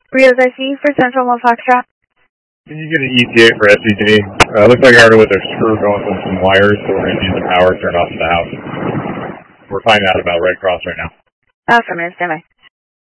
Rios IC for Central Mo Foxtrot. Can you get an ETA for SCG? Looks like I heard with a screw going through some wires, so we're going to need the power turned off to the house. We're finding out about Red Cross right now. Affirmative, stand by.